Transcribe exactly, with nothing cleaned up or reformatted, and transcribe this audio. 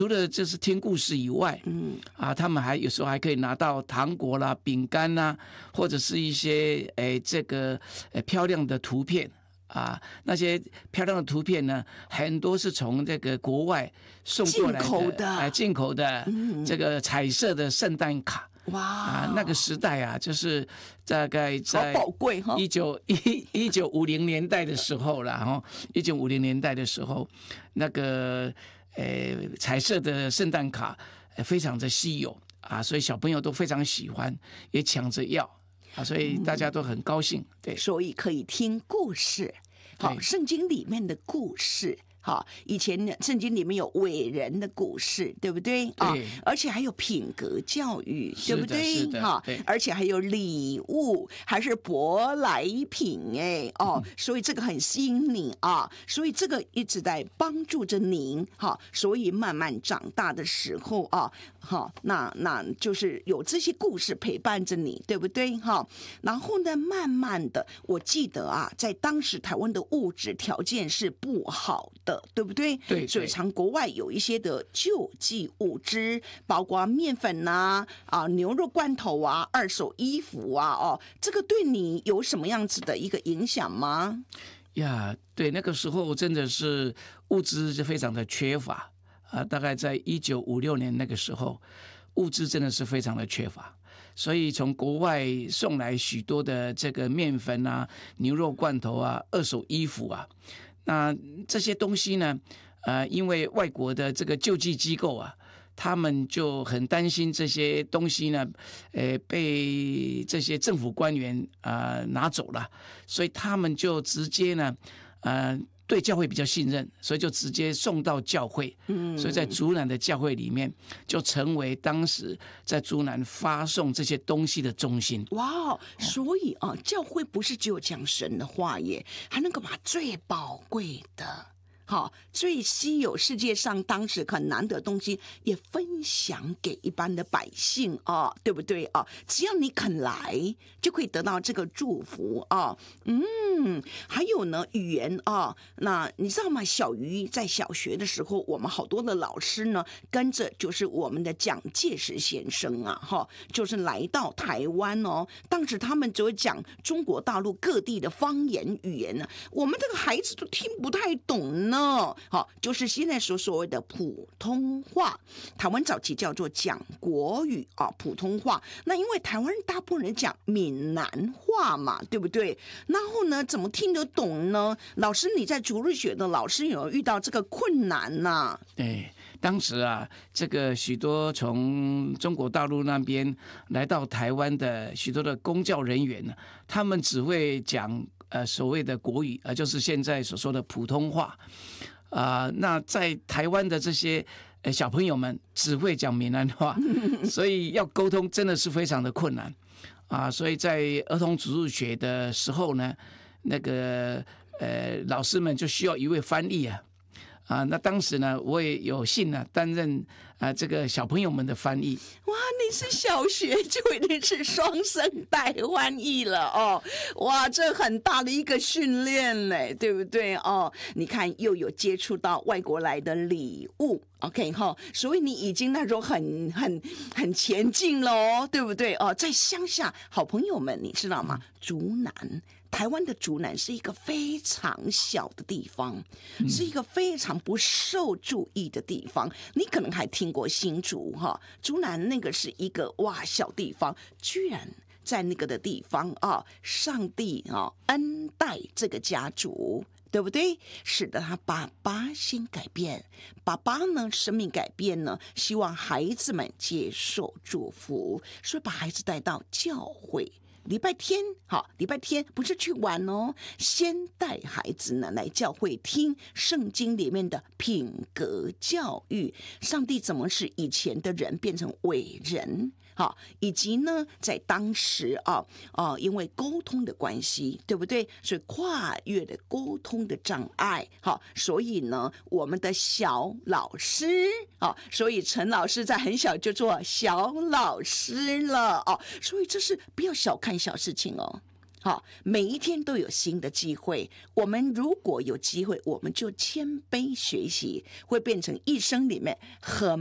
除了就是听故事以外，嗯啊，他们还有时候还可以拿到糖果啦、饼干啦，或者是一些诶这个诶漂亮的图片啊。那些漂亮的图片呢，很多是从这个国外送过来的， 进口的， 哎，进口的这个彩色的圣诞卡。 哇啊，那个时代啊，就是大概在好宝贵哈， 一九一一九五零年代的时候啦，哈，一九五零年代的时候，那个呃彩色的圣诞卡非常的稀有啊，所以小朋友都非常喜欢，也抢着要啊，所以大家都很高兴，对， 所以可以听故事，好，圣经里面的故事。好，以前圣经里面有伟人的故事，对不对？啊，而且还有品格教育，对不对？哈，而且还有礼物，还是舶来品，哎，哦，嗯、所以这个很吸引你啊，所以这个一直在帮助着您，哈，所以慢慢长大的时候啊，哈，那那就是有这些故事陪伴着你，对不对？哈，然后呢，慢慢的，我记得啊，在当时台湾的物质条件是不好的。对不对？ 对， 所以常国外有一些的救济物资，包括面粉呐、啊、啊牛肉罐头啊、二手衣服啊，哦，这个对你有什么样子的一个影响吗？ 呀，对，那个时候真的是物资就非常的缺乏啊，大概在一九五六年那个时候，物资真的是非常的缺乏。所以从国外送来许多的这个面粉啊、牛肉罐头啊、二手衣服啊，那这些东西呢，呃，因为外国的这个救济机构啊，他们就很担心这些东西呢，呃，被这些政府官员啊、呃、拿走了，所以他们就直接呢，呃。对教会比较信任，所以就直接送到教会。嗯，所以在竹南的教会里面，就成为当时在竹南发送这些东西的中心。 哇，所以啊，教会不是只有讲神的话耶，还能够把最宝贵的。好，最稀有世界上当时很难得的东西也分享给一般的百姓啊，对不对啊？只要你肯来，就可以得到这个祝福啊。嗯，还有呢，语言啊，那你知道吗？小鱼在小学的时候，我们好多的老师呢，跟着就是我们的蒋介石先生啊，哈，就是来到台湾哦。当时他们就讲中国大陆各地的方言语言呢，我们这个孩子都听不太懂呢。好，就是现在所所谓的普通话，台湾早期叫做讲国语啊，普通话。那因为台湾人大部分人讲闽南话嘛，对不对？然后呢，怎么听得懂呢？老师，你在主日学的老师有遇到这个困难呢、啊？ 对，当时啊，这个许多从中国大陆那边来到台湾的许多的公教人员呢，他们只会讲。呃，所谓的国语啊、呃，就是现在所说的普通话啊、呃。那在台湾的这些呃小朋友们只会讲闽南话，所以要沟通真的是非常的困难啊、呃。所以在儿童主日学的时候呢，那个呃老师们就需要一位翻译啊。啊，那当时呢，我也有幸呢担任啊这个小朋友们的翻译。 哇，你是小学就已经是双声带翻译了哦！哇，这很大的一个训练嘞，对不对哦？你看，又有接触到外国来的礼物。OK 哈，所以你已经那种很很很前进了哦，对不对哦？在乡下，好朋友们，你知道吗？竹南，台湾的竹南是一个非常小的地方，是一个非常不受注意的地方。你可能还听过新竹哈，竹南那个是一个哇小地方，居然在那个的地方啊，上帝啊恩待这个家族。对不对？使得他爸爸先改变，爸爸呢生命改变呢，希望孩子们接受祝福，所以把孩子带到教会。礼拜天，好，礼拜天不是去玩哦，先带孩子呢来教会听圣经里面的品格教育，上帝怎么使以前的人变成伟人。好，以及呢，在当时啊啊，因为沟通的关系，对不对？所以跨越了沟通的障碍。好，所以呢，我们的小老师，好，所以陈老师在很小就做小老师了哦。所以这是不要小看小事情哦。 好，每一天都有新的机会。我们如果有机会，我们就谦卑学习，会变成一生里面很